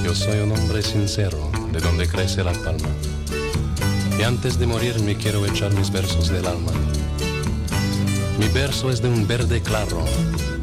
Yo soy un hombre sincero, de donde crece la palma. Y antes de morir me quiero echar mis versos del alma. Mi verso es de un verde claro,